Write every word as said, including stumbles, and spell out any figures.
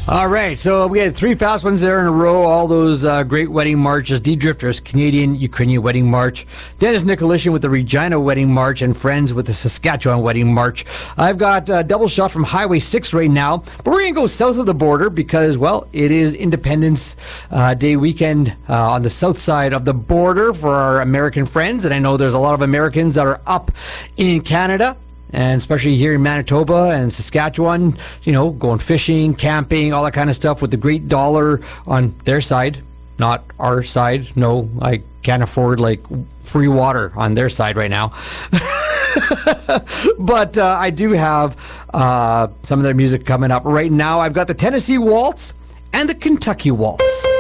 All right, so we had three fast ones there in a row. All those uh, great wedding marches. D Drifters, Canadian Ukrainian Wedding March. Dennis Nicolishin with the Regina Wedding March, and Friends with the Saskatchewan Wedding March. I've got a double shot from Highway six right now, but we're going to go south of the border because, well, it is Independence uh, Day weekend uh, on the south side of the border for our American friends, and I know there's a lot of Americans that are up in Canada. And especially here in Manitoba and Saskatchewan, you know, going fishing, camping, all that kind of stuff with the great dollar on their side, not our side. No, I can't afford like free water on their side right now. But uh, I do have uh, some of their music coming up right now. I've got the Tennessee Waltz and the Kentucky Waltz.